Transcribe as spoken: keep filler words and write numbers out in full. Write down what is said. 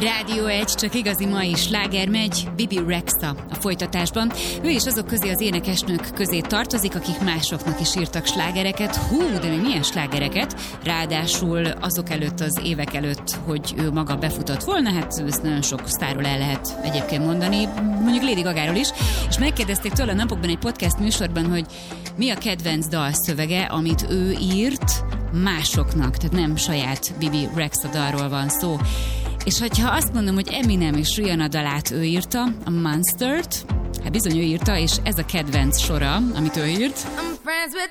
Rádió egy, csak igazi mai sláger megy, Bibi Rexha a folytatásban. Ő is azok közé, az énekesnők közé tartozik, akik másoknak is írtak slágereket. Hú, de még milyen slágereket? Ráadásul azok előtt, az évek előtt, hogy ő maga befutott volna, hát ezt nagyon sok sztárról el lehet egyébként mondani, mondjuk Lady Gagáról is. És megkérdezték tőle a napokban egy podcast műsorban, hogy mi a kedvenc dalszövege, amit ő írt másoknak, tehát nem saját Bibi Rexha dalról van szó. És hogyha azt mondom, hogy Eminem és Rihanna dalát ő írta, a Monstert, hát bizony ő írta, és ez a kedvenc sora, amit ő írt. I'm friends with